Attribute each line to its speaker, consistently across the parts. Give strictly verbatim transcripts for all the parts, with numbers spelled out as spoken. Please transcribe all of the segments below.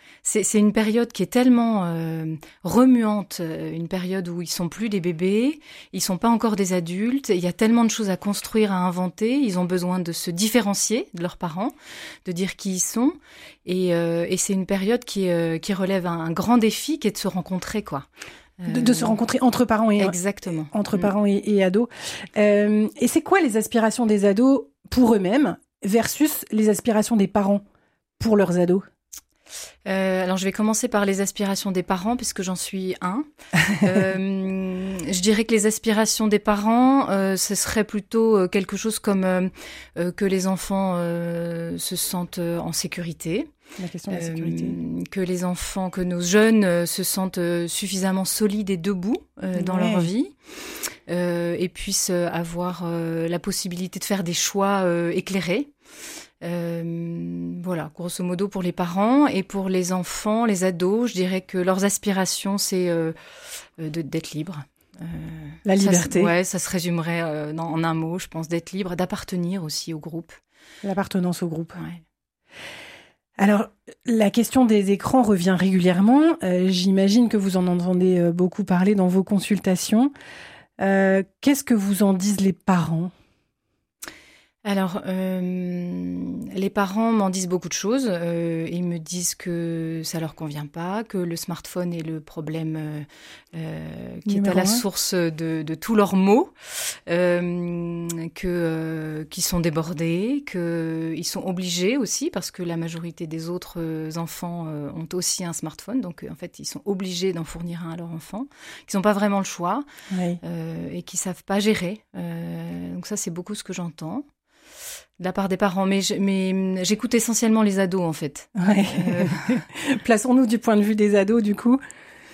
Speaker 1: C'est, c'est une période qui est tellement euh, remuante, une période où ils sont plus des bébés, ils sont pas encore des adultes, il y a tellement de choses à construire, à inventer, ils ont besoin de se différencier de leurs parents, de dire qui ils sont, et, euh, et c'est une période qui, euh, qui relève un, un grand défi qui est de se rencontrer, quoi.
Speaker 2: De, de se rencontrer entre parents et
Speaker 1: Exactement.
Speaker 2: entre parents et, et ados. Euh, et c'est quoi les aspirations des ados pour eux-mêmes versus les aspirations des parents pour leurs ados?
Speaker 1: Euh, alors, je vais commencer par les aspirations des parents, puisque j'en suis un. euh, je dirais que les aspirations des parents, euh, ce serait plutôt quelque chose comme euh, euh, que les enfants euh, se sentent en sécurité.
Speaker 2: La question de la sécurité.
Speaker 1: Euh, que les enfants, que nos jeunes euh, se sentent euh, suffisamment solides et debout euh, dans
Speaker 2: ouais.
Speaker 1: leur vie euh, et puissent euh, avoir euh, la possibilité de faire des choix euh, éclairés. Euh, voilà, grosso modo pour les parents. Et pour les enfants, les ados, je dirais que leurs aspirations, c'est euh, de, d'être libre. Euh,
Speaker 2: la liberté.
Speaker 1: Ça, ouais, ça se résumerait euh, dans, en un mot, je pense, d'être libre, d'appartenir aussi au groupe.
Speaker 2: L'appartenance au groupe.
Speaker 1: Ouais.
Speaker 2: Alors, la question des écrans revient régulièrement. Euh, j'imagine que vous en entendez euh, beaucoup parler dans vos consultations. Euh, qu'est-ce que vous en disent les parents ?
Speaker 1: Alors, euh, les parents m'en disent beaucoup de choses. Euh, ils me disent que ça leur convient pas, que le smartphone est le problème euh, euh, qui Numéro est à la un. source de, de tous leurs maux, euh, que euh, qu'ils sont débordés, qu'ils sont obligés aussi, parce que la majorité des autres enfants euh, ont aussi un smartphone, donc en fait ils sont obligés d'en fournir un à leur enfant, qu'ils n'ont pas vraiment le choix
Speaker 2: oui.
Speaker 1: euh, et qu'ils savent pas gérer. Euh, donc ça, c'est beaucoup ce que j'entends de la part des parents, mais, je, mais j'écoute essentiellement les ados, en fait.
Speaker 2: Ouais. Euh... Plaçons-nous du point de vue des ados, du coup.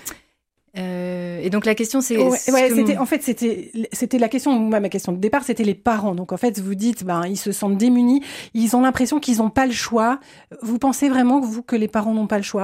Speaker 1: Euh, et donc, la question, c'est...
Speaker 2: Ouais, ouais,
Speaker 1: que...
Speaker 2: c'était, en fait, c'était, c'était la question, moi, ma question de départ, c'était les parents. Donc, en fait, vous dites, ben, ils se sentent démunis, ils ont l'impression qu'ils n'ont pas le choix. Vous pensez vraiment, vous, que les parents n'ont pas le choix ?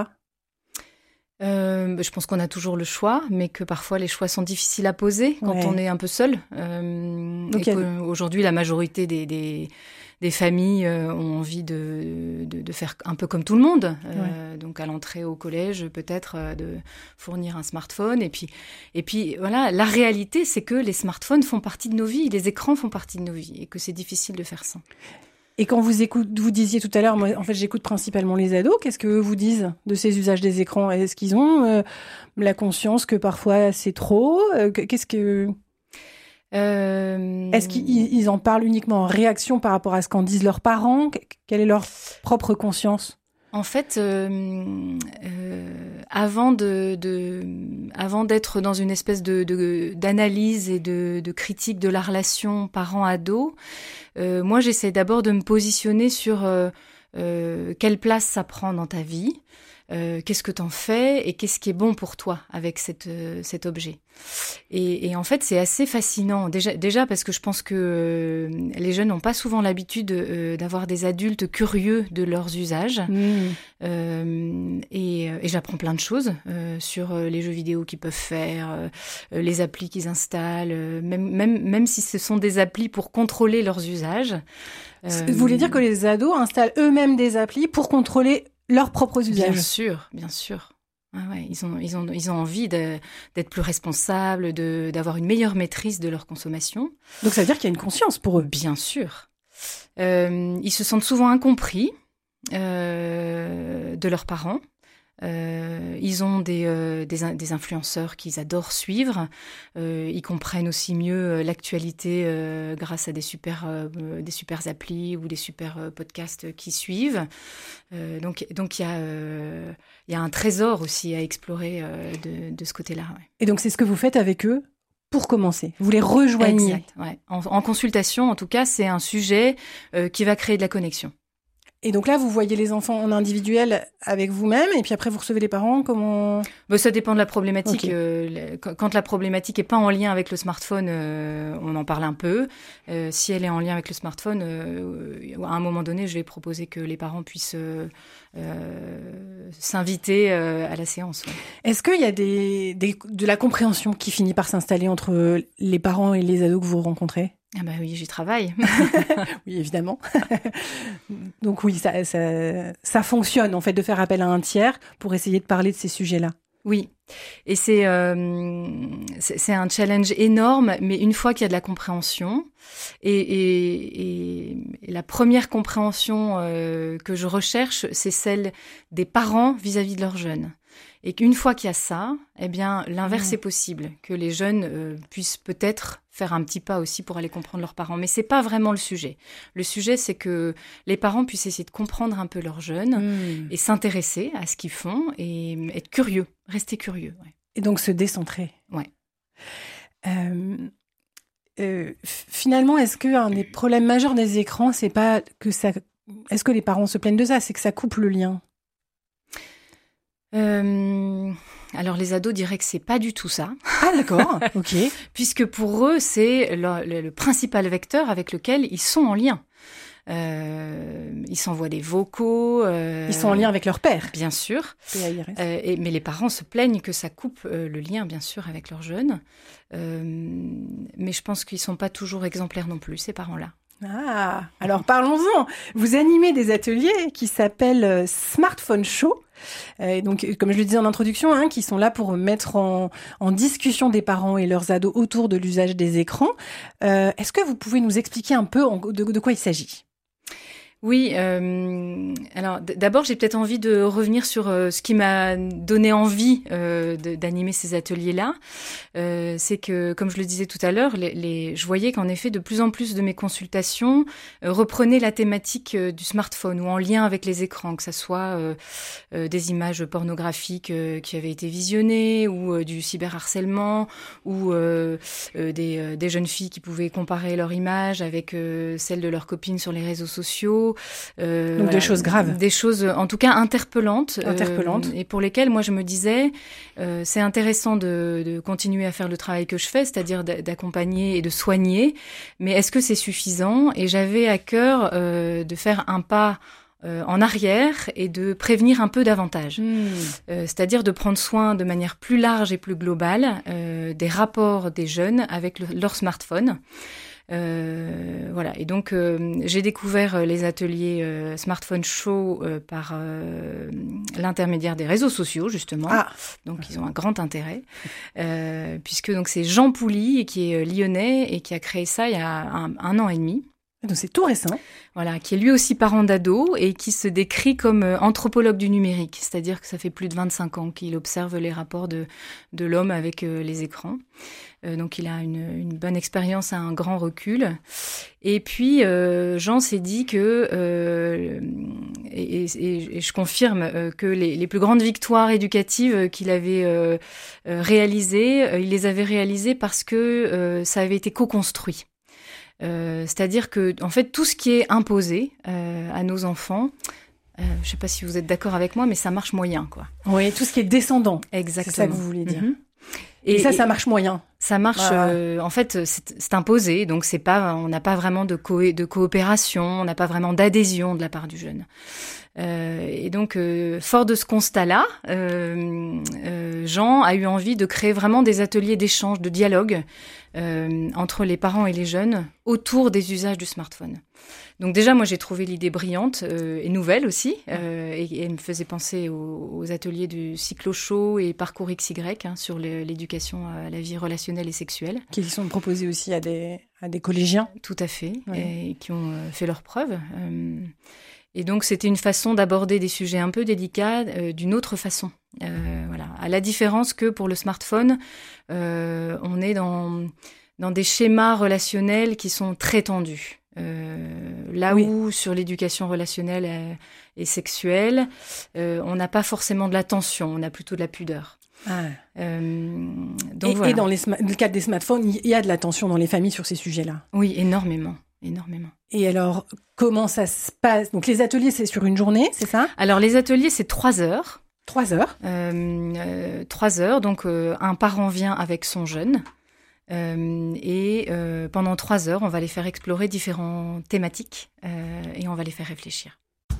Speaker 1: Euh, je pense qu'on a toujours le choix, mais que parfois les choix sont difficiles à poser quand ouais. on est un peu seul. Euh, okay. Et qu'aujourd'hui, la majorité des, des, des familles euh, ont envie de, de, de faire un peu comme tout le monde. Euh, ouais. Donc à l'entrée au collège, peut-être euh, de fournir un smartphone. Et puis, et puis voilà, la réalité, c'est que les smartphones font partie de nos vies, les écrans font partie de nos vies, et que c'est difficile de faire sans.
Speaker 2: Et quand vous écoutez, vous disiez tout à l'heure, moi, en fait, j'écoute principalement les ados. Qu'est-ce que vous disent de ces usages des écrans ? Est-ce qu'ils ont euh, la conscience que parfois c'est trop ? euh, Qu'est-ce que euh... Est-ce qu'ils ils en parlent uniquement en réaction par rapport à ce qu'en disent leurs parents ? Quelle est leur propre conscience ?
Speaker 1: En fait, euh, euh, avant de, de, avant d'être dans une espèce de, de d'analyse et de, de critique de la relation parent-ado, euh, moi j'essaie d'abord de me positionner sur euh, euh, quelle place ça prend dans ta vie, euh, qu'est-ce que t'en fais et qu'est-ce qui est bon pour toi avec cette, euh, cet objet. Et, et en fait, c'est assez fascinant. Déjà, déjà parce que je pense que euh, les jeunes n'ont pas souvent l'habitude euh, d'avoir des adultes curieux de leurs usages. Mmh. Euh, et, et j'apprends plein de choses euh, sur les jeux vidéo qu'ils peuvent faire, euh, les applis qu'ils installent, euh, même, même, même si ce sont des applis pour contrôler leurs usages.
Speaker 2: Euh, Vous voulez dire que les ados installent eux-mêmes des applis pour contrôler leurs propres usages ?
Speaker 1: Bien sûr, bien sûr. Ah ouais, ils ont, ils ont, ils ont envie de, d'être plus responsables, de, d'avoir une meilleure maîtrise de leur consommation.
Speaker 2: Donc ça veut dire qu'il y a une conscience pour eux ?
Speaker 1: Bien sûr. Euh, ils se sentent souvent incompris euh, de leurs parents. Euh, ils ont des, euh, des, des influenceurs qu'ils adorent suivre. Euh, ils comprennent aussi mieux l'actualité euh, grâce à des super, euh, des super applis ou des super euh, podcasts qui suivent. Euh, donc, donc il y a, euh, il y a un trésor aussi à explorer euh, de, de ce côté-là. Ouais.
Speaker 2: Et donc c'est ce que vous faites avec eux pour commencer. Vous les rejoignez.
Speaker 1: Exact. Ouais. En, en consultation, en tout cas, c'est un sujet euh, qui va créer de la connexion.
Speaker 2: Et donc là, vous voyez les enfants en individuel avec vous-même, et puis après, vous recevez les parents, comment...
Speaker 1: Bah, ça dépend de la problématique.
Speaker 2: Okay.
Speaker 1: Euh, quand la problématique n'est pas en lien avec le smartphone, euh, on en parle un peu. Euh, si elle est en lien avec le smartphone, euh, à un moment donné, je vais proposer que les parents puissent euh, euh, s'inviter euh, à la séance. Ouais.
Speaker 2: Est-ce qu'il y a des, des, de la compréhension qui finit par s'installer entre les parents et les ados que vous rencontrez ?
Speaker 1: Ah bah oui, j'y travaille.
Speaker 2: Oui, évidemment. Donc oui, ça, ça, ça fonctionne en fait de faire appel à un tiers pour essayer de parler de ces sujets-là.
Speaker 1: Oui, et c'est, euh, c'est, c'est un challenge énorme, mais une fois qu'il y a de la compréhension, et, et, et, et la première compréhension euh, que je recherche, c'est celle des parents vis-à-vis de leurs jeunes. Et qu'une fois qu'il y a ça, eh bien, l'inverse mmh. est possible, que les jeunes euh, puissent peut-être faire un petit pas aussi pour aller comprendre leurs parents. Mais c'est pas vraiment le sujet. Le sujet, c'est que les parents puissent essayer de comprendre un peu leurs jeunes mmh. et s'intéresser à ce qu'ils font et être curieux, rester curieux. Ouais.
Speaker 2: Et donc se décentrer.
Speaker 1: Ouais.
Speaker 2: Euh, euh, finalement, est-ce qu'un des problèmes majeurs des écrans, c'est pas que ça... Est-ce que les parents se plaignent de ça? C'est que ça coupe le lien?
Speaker 1: Euh, alors les ados diraient que c'est pas du tout ça.
Speaker 2: Ah d'accord, ok.
Speaker 1: Puisque pour eux c'est le, le, le principal vecteur avec lequel ils sont en lien. Euh, ils s'envoient des vocaux. Euh,
Speaker 2: ils sont en lien avec leur père.
Speaker 1: Bien sûr. Euh, et, mais les parents se plaignent que ça coupe euh, le lien bien sûr avec leurs jeunes. Euh, mais je pense qu'ils sont pas toujours exemplaires non plus ces parents-là.
Speaker 2: Ah, alors parlons-en. Vous animez des ateliers qui s'appellent Smartphone Show. Euh, donc, comme je le disais en introduction, hein, qui sont là pour mettre en, en discussion des parents et leurs ados autour de l'usage des écrans. Euh, est-ce que vous pouvez nous expliquer un peu en, de, de quoi il s'agit ?
Speaker 1: Oui, euh, alors d- d'abord j'ai peut-être envie de revenir sur euh, ce qui m'a donné envie euh, de, d'animer ces ateliers-là. Euh, c'est que, comme je le disais tout à l'heure, les, les, je voyais qu'en effet de plus en plus de mes consultations euh, reprenaient la thématique euh, du smartphone ou en lien avec les écrans, que ça soit euh, euh, des images pornographiques euh, qui avaient été visionnées ou euh, du cyberharcèlement ou euh, euh, des, euh, des jeunes filles qui pouvaient comparer leur image avec euh, celle de leurs copines sur les réseaux sociaux.
Speaker 2: Euh, Donc voilà, des choses graves.
Speaker 1: Des choses, en tout cas, interpellantes.
Speaker 2: Interpellantes.
Speaker 1: Euh, et pour lesquelles, moi, je me disais, euh, c'est intéressant de, de continuer à faire le travail que je fais, c'est-à-dire d'accompagner et de soigner. Mais est-ce que c'est suffisant ? Et j'avais à cœur euh, de faire un pas euh, en arrière et de prévenir un peu davantage. Mmh. Euh, c'est-à-dire de prendre soin de manière plus large et plus globale euh, des rapports des jeunes avec le, leur smartphone. Euh, voilà. Et donc, euh, j'ai découvert les ateliers euh, Smartphone Show euh, par euh, l'intermédiaire des réseaux sociaux, justement.
Speaker 2: Ah.
Speaker 1: Donc, ils ont un grand intérêt. Euh, puisque donc c'est Jean Pouly, qui est lyonnais et qui a créé ça il y a un, un an et demi.
Speaker 2: Donc, c'est tout récent.
Speaker 1: Voilà, qui est lui aussi parent d'ado et qui se décrit comme anthropologue du numérique. C'est-à-dire que ça fait plus de vingt-cinq ans qu'il observe les rapports de, de l'homme avec euh, les écrans. Euh, donc, il a une, une bonne expérience, un grand recul. Et puis, euh, Jean s'est dit que, euh, et, et, et je confirme euh, que les, les plus grandes victoires éducatives qu'il avait euh, euh, réalisées, euh, il les avait réalisées parce que euh, ça avait été co-construit. Euh, c'est-à-dire que, en fait, tout ce qui est imposé euh, à nos enfants, euh, je ne sais pas si vous êtes d'accord avec moi, mais ça marche moyen, quoi.
Speaker 2: Oui, tout ce qui est descendant.
Speaker 1: Exactement.
Speaker 2: C'est ça que vous voulez dire.
Speaker 1: Mm-hmm.
Speaker 2: Et, et ça, et ça marche moyen.
Speaker 1: Ça marche. Ah. Euh, en fait, c'est, c'est imposé, donc c'est pas, on n'a pas vraiment de, co- de coopération, on n'a pas vraiment d'adhésion de la part du jeune. Euh, et donc, euh, fort de ce constat-là, euh, euh, Jean a eu envie de créer vraiment des ateliers d'échange, de dialogue euh, entre les parents et les jeunes autour des usages du smartphone. Donc déjà, moi, j'ai trouvé l'idée brillante euh, et nouvelle aussi, euh, et, et elle me faisait penser aux, aux ateliers du Cyclo Show et Parcours X Y hein, sur le, l'éducation à la vie relationnelle et sexuelle.
Speaker 2: Qui sont proposés aussi à des, à des collégiens.
Speaker 1: Tout à fait, oui. Et qui ont euh, fait leurs preuves. Euh, Et donc, c'était une façon d'aborder des sujets un peu délicats euh, d'une autre façon. Euh, voilà. À la différence que pour le smartphone, euh, on est dans, dans des schémas relationnels qui sont très tendus. Euh, là oui. où, sur l'éducation relationnelle et, et sexuelle, euh, on n'a pas forcément de la tension, on a plutôt de la pudeur.
Speaker 2: Ah.
Speaker 1: Euh, donc
Speaker 2: et,
Speaker 1: voilà.
Speaker 2: et dans les sma- le cadre des smartphones, il y a de la tension dans les familles sur ces sujets-là.
Speaker 1: Oui, énormément. Énormément.
Speaker 2: Et alors, comment ça se passe ? Donc, les ateliers, c'est sur une journée, c'est ça ?
Speaker 1: Alors, les ateliers, c'est trois heures.
Speaker 2: Trois heures
Speaker 1: euh, euh, Trois heures. Donc, euh, un parent vient avec son jeune. Euh, et euh, pendant trois heures, on va les faire explorer différentes thématiques euh, et on va les faire réfléchir.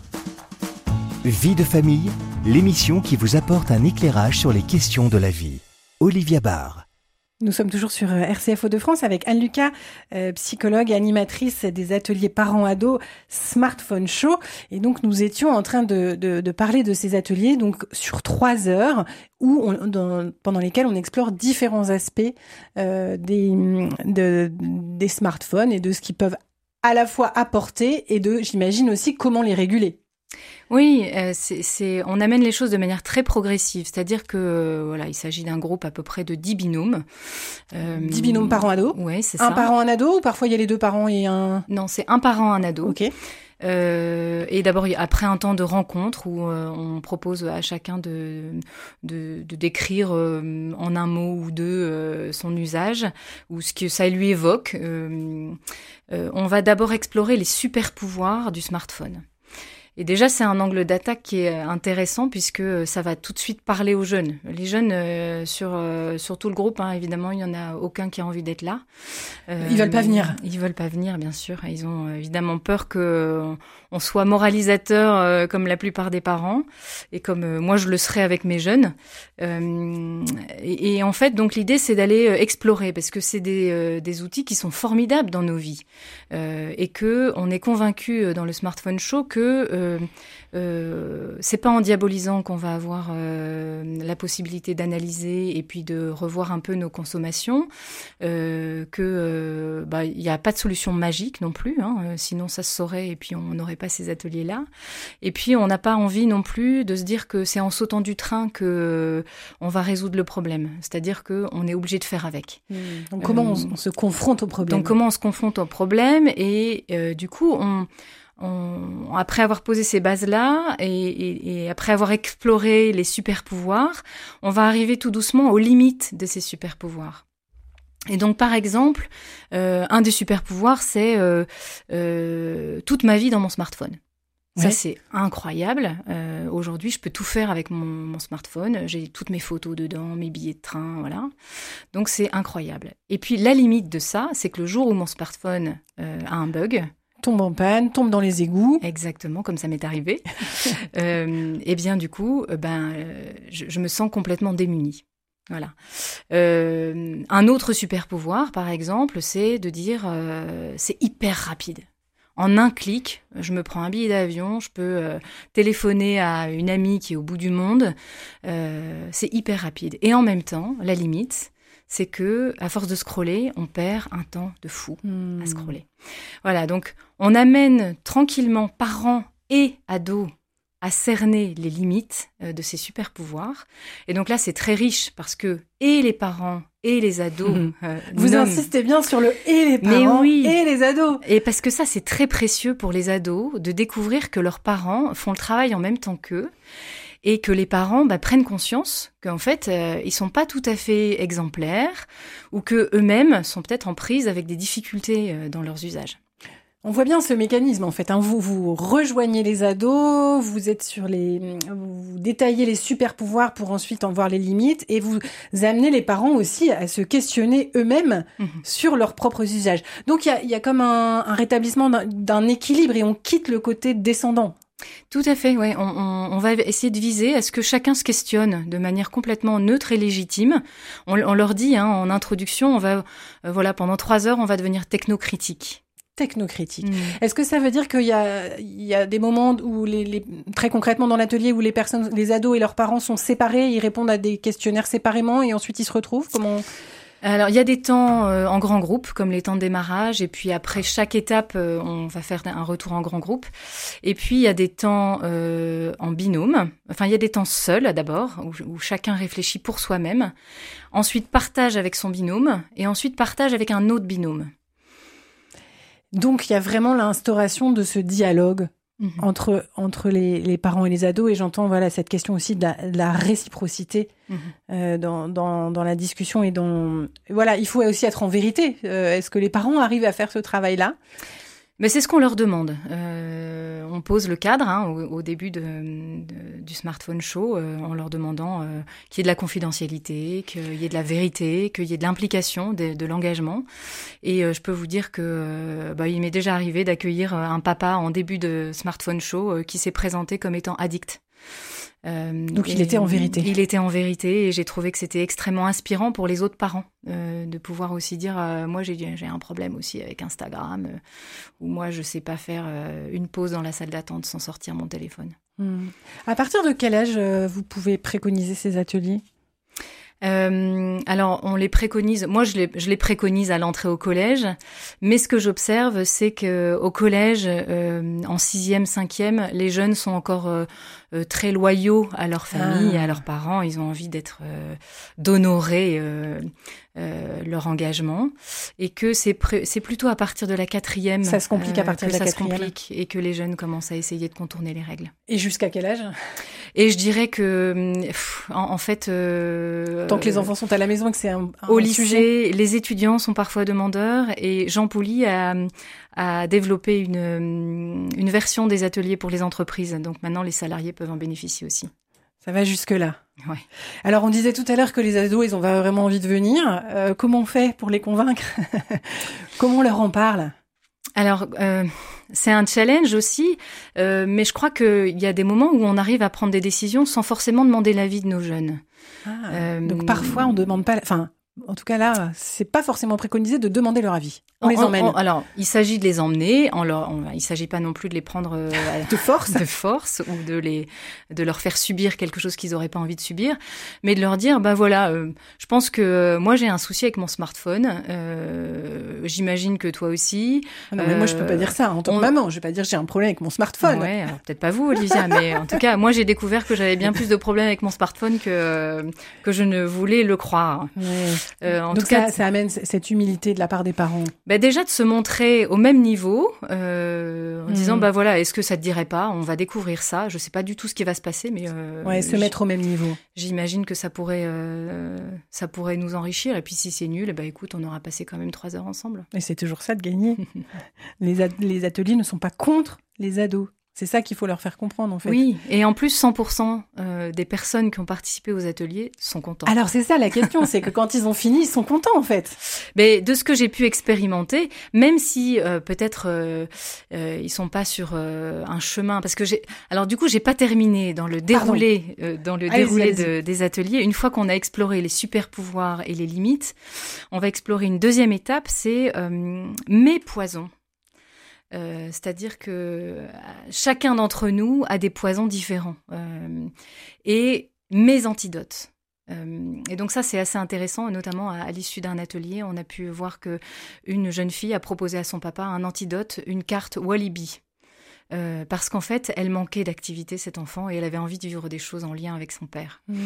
Speaker 3: Vie de famille, l'émission qui vous apporte un éclairage sur les questions de la vie. Olivia Barr.
Speaker 2: Nous sommes toujours sur R C F Hauts-de-France avec Anne Lucas, euh, psychologue et animatrice des ateliers parents-ados Smartphone Show. Et donc, nous étions en train de, de, de parler de ces ateliers donc sur trois heures où on, dans, pendant lesquels on explore différents aspects euh, des, de, des smartphones et de ce qu'ils peuvent à la fois apporter et de, j'imagine aussi, comment les réguler.
Speaker 1: Oui, euh, c'est, c'est, on amène les choses de manière très progressive, c'est-à-dire que euh, voilà, il s'agit d'un groupe à peu près de dix binômes.
Speaker 2: Euh, dix binômes parents-ados.
Speaker 1: Oui, c'est
Speaker 2: un
Speaker 1: ça.
Speaker 2: Un parent, un ado, ou parfois il y a les deux parents et un...
Speaker 1: Non, c'est un parent, un ado.
Speaker 2: Ok.
Speaker 1: Euh, et d'abord, après un temps de rencontre où euh, on propose à chacun de, de, de décrire euh, en un mot ou deux euh, son usage ou ce que ça lui évoque, euh, euh, on va d'abord explorer les super pouvoirs du smartphone. Et déjà, c'est un angle d'attaque qui est intéressant puisque ça va tout de suite parler aux jeunes. Les jeunes, euh, sur, euh, sur tout le groupe, hein, évidemment, il n'y en a aucun qui a envie d'être là.
Speaker 2: Euh, ils veulent pas venir.
Speaker 1: Ils veulent pas venir, bien sûr. Ils ont évidemment peur que on soit moralisateur euh, comme la plupart des parents et comme euh, moi je le serais avec mes jeunes. Euh, et, et en fait, donc l'idée, c'est d'aller explorer parce que c'est des, euh, des outils qui sont formidables dans nos vies euh, et que on est convaincu dans le Smartphone Show que euh, Euh, euh, c'est pas en diabolisant qu'on va avoir euh, la possibilité d'analyser et puis de revoir un peu nos consommations, euh, que euh, bah, y a pas de solution magique non plus, hein, euh, sinon ça se saurait et puis on n'aurait pas ces ateliers-là. Et puis on n'a pas envie non plus de se dire que c'est en sautant du train que euh, on va résoudre le problème. C'est-à-dire que on est obligé de faire avec.
Speaker 2: Mmh. Donc comment euh, on, on se confronte au problème ?
Speaker 1: Donc comment on se confronte au problème et euh, du coup on On, après avoir posé ces bases-là et, et, et après avoir exploré les super-pouvoirs, on va arriver tout doucement aux limites de ces super-pouvoirs. Et donc, par exemple, euh, un des super-pouvoirs, c'est euh, euh, toute ma vie dans mon smartphone. Ça, ouais. C'est incroyable. Euh, aujourd'hui, je peux tout faire avec mon, mon smartphone. J'ai toutes mes photos dedans, mes billets de train, voilà. Donc, c'est incroyable. Et puis, la limite de ça, c'est que le jour où mon smartphone euh, a un bug...
Speaker 2: tombe en panne, tombe dans les égouts.
Speaker 1: Exactement, comme ça m'est arrivé. euh, et bien, du coup, ben, euh, je, je me sens complètement démunie. Voilà. Euh, un autre super pouvoir, par exemple, c'est de dire euh, c'est hyper rapide. En un clic, je me prends un billet d'avion, je peux euh, téléphoner à une amie qui est au bout du monde. Euh, c'est hyper rapide. Et en même temps, la limite, c'est que, à force de scroller, on perd un temps de fou mmh. à scroller. Voilà, donc on amène tranquillement parents et ados à cerner les limites euh, de ces super pouvoirs. Et donc là, c'est très riche parce que et les parents et les ados... Mmh.
Speaker 2: Euh, Vous nomment... insistez bien sur le « et les parents
Speaker 1: oui.
Speaker 2: et les ados ».
Speaker 1: Et parce que ça, c'est très précieux pour les ados de découvrir que leurs parents font le travail en même temps qu'eux. Et que les parents bah, prennent conscience qu'en fait, euh, ils sont pas tout à fait exemplaires ou que eux-mêmes sont peut-être en prise avec des difficultés euh, dans leurs usages.
Speaker 2: On voit bien ce mécanisme en fait. Hein. Vous vous rejoignez les ados, vous êtes sur les, vous détaillez les super pouvoirs pour ensuite en voir les limites et vous amenez les parents aussi à se questionner eux-mêmes mmh. sur leurs propres usages. Donc il y a, il y a comme un, un rétablissement d'un, d'un équilibre et on quitte le côté descendant.
Speaker 1: Tout à fait, oui. On, on, on va essayer de viser à ce que chacun se questionne de manière complètement neutre et légitime. On, on leur dit hein, en introduction, on va, euh, voilà, pendant trois heures, on va devenir technocritique.
Speaker 2: Technocritique. Mmh. Est-ce que ça veut dire qu'il y a, il y a des moments où les, les, très concrètement dans l'atelier où les personnes, les ados et leurs parents sont séparés, ils répondent à des questionnaires séparément et ensuite ils se retrouvent? Comment?
Speaker 1: Alors, il y a des temps euh, en grand groupe, comme les temps de démarrage, et puis après chaque étape, euh, on va faire un retour en grand groupe. Et puis, il y a des temps euh, en binôme. Enfin, il y a des temps seuls, d'abord, où, où chacun réfléchit pour soi-même. Ensuite, partage avec son binôme, et ensuite partage avec un autre binôme.
Speaker 2: Donc, il y a vraiment l'instauration de ce dialogue Mmh. entre entre les, les parents et les ados, et j'entends voilà cette question aussi de la, de la réciprocité mmh. euh, dans dans dans la discussion et dans voilà il faut aussi être en vérité. Euh, est-ce que les parents arrivent à faire ce travail-là?
Speaker 1: Mais c'est ce qu'on leur demande. Euh, on pose le cadre hein, au, au début de, de, du Smartphone Show euh, en leur demandant euh, qu'il y ait de la confidentialité, qu'il y ait de la vérité, qu'il y ait de l'implication, de, de l'engagement. Et euh, je peux vous dire que euh, bah, il m'est déjà arrivé d'accueillir un papa en début de Smartphone Show euh, qui s'est présenté comme étant addict
Speaker 2: Euh, Donc il était en vérité.
Speaker 1: Il était en vérité et j'ai trouvé que c'était extrêmement inspirant pour les autres parents euh, de pouvoir aussi dire euh, moi j'ai, j'ai un problème aussi avec Instagram euh, ou moi je sais pas faire euh, une pause dans la salle d'attente sans sortir mon téléphone.
Speaker 2: Mmh. À partir de quel âge euh, vous pouvez préconiser ces ateliers ?
Speaker 1: Euh, alors, on les préconise. Moi, je les, je les préconise à l'entrée au collège. Mais ce que j'observe, c'est que au collège, euh, en sixième, cinquième, les jeunes sont encore euh, euh, très loyaux à leur famille, ah. à leurs parents. Ils ont envie d'être, euh, d'honorer euh, euh, leur engagement, et que c'est, pré- c'est plutôt à partir de la quatrième.
Speaker 2: Ça se complique
Speaker 1: euh,
Speaker 2: à partir de la
Speaker 1: ça
Speaker 2: quatrième.
Speaker 1: se complique et que les jeunes commencent à essayer de contourner les règles.
Speaker 2: Et jusqu'à quel âge ?
Speaker 1: Et je dirais que, pff, en, en fait, euh,
Speaker 2: tant que les enfants sont à la maison et que c'est un, un
Speaker 1: au lycée,
Speaker 2: sujet.
Speaker 1: Les étudiants sont parfois demandeurs et Jean Pouly a, a développé une, une version des ateliers pour les entreprises. Donc maintenant, les salariés peuvent en bénéficier aussi.
Speaker 2: Ça va jusque-là.
Speaker 1: Ouais.
Speaker 2: Alors, on disait tout à l'heure que les ados, ils ont vraiment envie de venir. Euh, comment on fait pour les convaincre ? Comment on leur en parle ?
Speaker 1: Alors, euh, c'est un challenge aussi, euh, mais je crois qu'il y a des moments où on arrive à prendre des décisions sans forcément demander l'avis de nos jeunes.
Speaker 2: Ah, euh, donc parfois, on ne demande pas... Enfin, en tout cas là, c'est pas forcément préconisé de demander leur avis. On, on les emmène.
Speaker 1: On, alors, il s'agit de les emmener. On leur, on, il ne s'agit pas non plus de les prendre euh,
Speaker 2: de force,
Speaker 1: de force, ou de les, de leur faire subir quelque chose qu'ils n'auraient pas envie de subir, mais de leur dire, bah voilà, euh, je pense que euh, moi j'ai un souci avec mon smartphone. Euh, j'imagine que toi aussi.
Speaker 2: Ah non, mais euh, moi je peux pas dire ça en tant on... que maman. Je vais pas dire j'ai un problème avec mon smartphone.
Speaker 1: Ouais, alors peut-être pas vous, Olivia, mais en tout cas, moi j'ai découvert que j'avais bien plus de problèmes avec mon smartphone que que je ne voulais le croire.
Speaker 2: Ouais.
Speaker 1: Euh, en
Speaker 2: Donc
Speaker 1: tout cas,
Speaker 2: ça, ça amène cette humilité de la part des parents.
Speaker 1: Bah déjà de se montrer au même niveau, euh, en mmh. disant bah voilà, est-ce que ça te dirait pas ? On va découvrir ça. Je sais pas du tout ce qui va se passer, mais euh,
Speaker 2: ouais, se mettre au même niveau.
Speaker 1: J'imagine que ça pourrait, euh, ça pourrait nous enrichir. Et puis si c'est nul, bah écoute, on aura passé quand même trois heures ensemble.
Speaker 2: Et c'est toujours ça de gagner. les, a- les ateliers ne sont pas contre les ados. C'est ça qu'il faut leur faire comprendre, en fait.
Speaker 1: Oui, et en plus, cent pour cent euh, des personnes qui ont participé aux ateliers sont contents.
Speaker 2: Alors, c'est ça la question, c'est que quand ils ont fini, ils sont contents, en fait.
Speaker 1: Mais de ce que j'ai pu expérimenter, même si euh, peut-être euh, euh, ils sont pas sur euh, un chemin, parce que j'ai... Alors du coup, j'ai pas terminé dans le déroulé, euh, dans le
Speaker 2: allez-y,
Speaker 1: déroulé
Speaker 2: allez-y.
Speaker 1: De, des ateliers. Une fois qu'on a exploré les super pouvoirs et les limites, on va explorer une deuxième étape, c'est euh, mes poisons. Euh, c'est-à-dire que euh, chacun d'entre nous a des poisons différents euh, et mes antidotes. Euh, et donc ça, c'est assez intéressant, notamment à, à l'issue d'un atelier, on a pu voir que une jeune fille a proposé à son papa un antidote, une carte Walibi. Euh, parce qu'en fait, elle manquait d'activité, cet enfant, et elle avait envie de vivre des choses en lien avec son père. Mmh.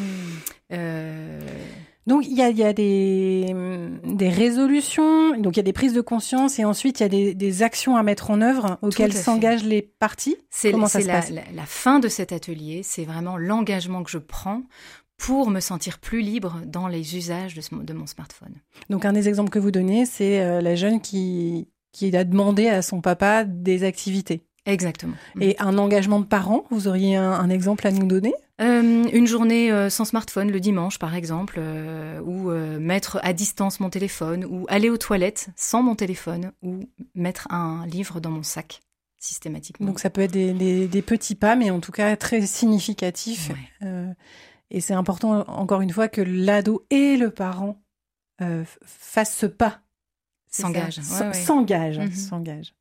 Speaker 1: Euh...
Speaker 2: Donc, il y a, il y a des, des résolutions, donc il y a des prises de conscience, et ensuite, il y a des, des actions à mettre en œuvre auxquelles s'engagent les parties.
Speaker 1: C'est,
Speaker 2: Comment
Speaker 1: c'est
Speaker 2: ça se
Speaker 1: la,
Speaker 2: passe
Speaker 1: la, la fin de cet atelier, c'est vraiment l'engagement que je prends pour me sentir plus libre dans les usages de, ce, de mon smartphone.
Speaker 2: Donc, un des exemples que vous donnez, c'est euh, la jeune qui, qui a demandé à son papa des activités.
Speaker 1: Exactement.
Speaker 2: Et un engagement de parent, vous auriez un, un exemple à nous donner ?
Speaker 1: euh, Une journée euh, sans smartphone le dimanche, par exemple, euh, ou euh, mettre à distance mon téléphone, ou aller aux toilettes sans mon téléphone, ou mettre un livre dans mon sac, systématiquement.
Speaker 2: Donc ça peut être des, des, des petits pas, mais en tout cas très significatifs.
Speaker 1: Ouais.
Speaker 2: Euh, et c'est important, encore une fois, que l'ado et le parent euh, fassent ce pas.
Speaker 1: S'engagent.
Speaker 2: Ouais,
Speaker 1: ouais.
Speaker 2: S'engagent.
Speaker 1: Mm-hmm.
Speaker 2: S'engagent.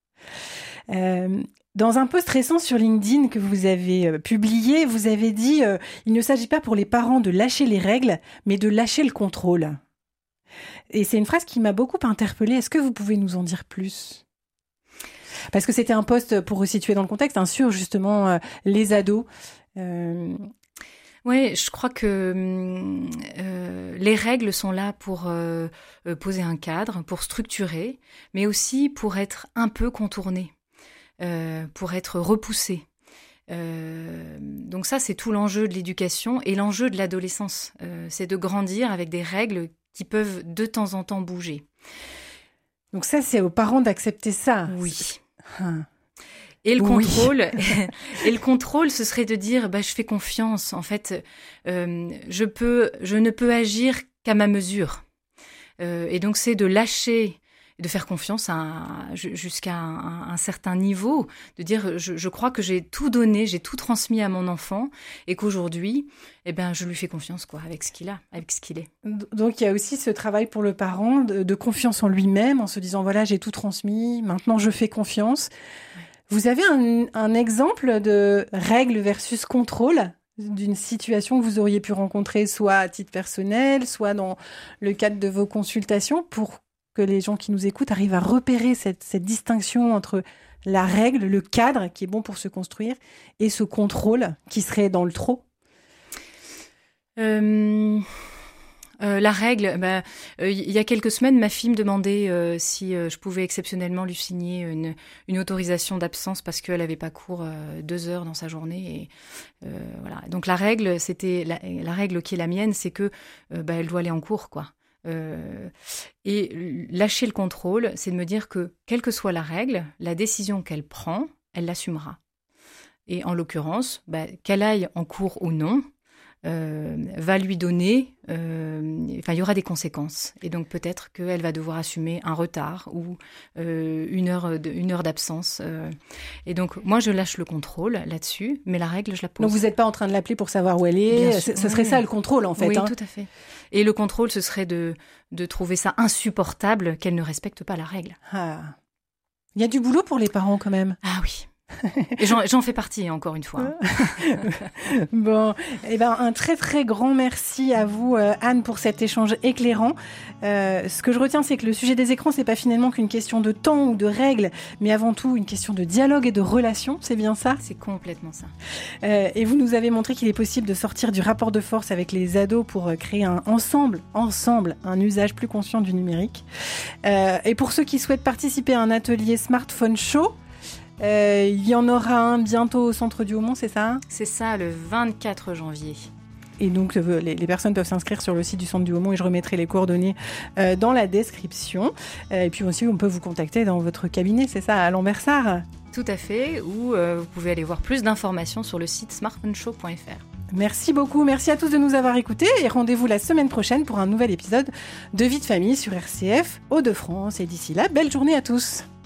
Speaker 2: Euh, Dans un post récent sur LinkedIn que vous avez euh, publié, vous avez dit euh, « Il ne s'agit pas pour les parents de lâcher les règles, mais de lâcher le contrôle ». Et c'est une phrase qui m'a beaucoup interpellée. Est-ce que vous pouvez nous en dire plus ? Parce que c'était un post, pour resituer dans le contexte, hein, sur justement euh, les ados. Euh...
Speaker 1: Oui, je crois que euh, les règles sont là pour euh, poser un cadre, pour structurer, mais aussi pour être un peu contournées. Euh, pour être repoussé. Euh, donc ça, c'est tout l'enjeu de l'éducation et l'enjeu de l'adolescence. Euh, c'est de grandir avec des règles qui peuvent de temps en temps bouger.
Speaker 2: Donc ça, c'est aux parents d'accepter ça.
Speaker 1: Oui.
Speaker 2: Hum.
Speaker 1: Et le
Speaker 2: oui.
Speaker 1: contrôle, et le contrôle, ce serait de dire, bah, je fais confiance. En fait, euh, je peux, je ne peux agir qu'à ma mesure. Euh, et donc, c'est de lâcher de faire confiance à, jusqu'à un, un certain niveau, de dire je, je crois que j'ai tout donné, j'ai tout transmis à mon enfant et qu'aujourd'hui, eh ben, je lui fais confiance quoi, avec ce qu'il a, avec ce qu'il est.
Speaker 2: Donc il y a aussi ce travail pour le parent de, de confiance en lui-même, en se disant voilà, j'ai tout transmis, maintenant je fais confiance. Ouais. Vous avez un, un exemple de règle versus contrôle d'une situation que vous auriez pu rencontrer soit à titre personnel, soit dans le cadre de vos consultations, pour que les gens qui nous écoutent arrivent à repérer cette, cette distinction entre la règle, le cadre qui est bon pour se construire, et ce contrôle qui serait dans le trop?
Speaker 1: euh, euh, La règle, bah, euh, il y a quelques semaines, ma fille me demandait euh, si euh, je pouvais exceptionnellement lui signer une, une autorisation d'absence parce qu'elle n'avait pas cours euh, deux heures dans sa journée. Et, euh, voilà. Donc la règle, c'était la, la règle qui est la mienne, c'est que euh, bah, elle doit aller en cours, quoi. Euh, et lâcher le contrôle, c'est de me dire que, quelle que soit la règle, la décision qu'elle prend, elle l'assumera. Et en l'occurrence, bah, qu'elle aille en cours ou non, euh, va lui donner, euh, enfin, il y aura des conséquences. Et donc peut-être qu'elle va devoir assumer un retard ou euh, une heure, de, une heure d'absence. Euh. Et donc moi, je lâche le contrôle là-dessus, mais la règle, je la pose.
Speaker 2: Donc vous n'êtes pas en train de l'appeler pour savoir où elle est. Ce serait oui. ça le contrôle, en fait.
Speaker 1: Oui,
Speaker 2: hein.
Speaker 1: tout à fait. Et le contrôle, ce serait de, de trouver ça insupportable qu'elle ne respecte pas la règle.
Speaker 2: Ah. Il y a du boulot pour les parents, quand même.
Speaker 1: Ah oui. Et j'en, j'en fais partie, encore une fois.
Speaker 2: Bon, eh ben, un très très grand merci à vous, euh, Anne, pour cet échange éclairant. Euh, ce que je retiens, c'est que le sujet des écrans, c'est pas finalement qu'une question de temps ou de règles, mais avant tout une question de dialogue et de relation. C'est bien ça ?
Speaker 1: C'est complètement ça.
Speaker 2: Euh, et vous nous avez montré qu'il est possible de sortir du rapport de force avec les ados pour créer un ensemble, ensemble, un usage plus conscient du numérique. Euh, et pour ceux qui souhaitent participer à un atelier Smartphone Show, Euh, il y en aura un bientôt au Centre du Haumont, c'est ça ?
Speaker 1: C'est ça, le vingt-quatre janvier.
Speaker 2: Et donc, euh, les, les personnes peuvent s'inscrire sur le site du Centre du Haumont et je remettrai les coordonnées euh, dans la description. Euh, et puis aussi, on peut vous contacter dans votre cabinet, c'est ça, à Lambersart ?
Speaker 1: Tout à fait, ou euh, vous pouvez aller voir plus d'informations sur le site smartphone show point f r.
Speaker 2: Merci beaucoup, merci à tous de nous avoir écoutés et rendez-vous la semaine prochaine pour un nouvel épisode de Vie de famille sur R C F Hauts-de-France. Et d'ici là, belle journée à tous.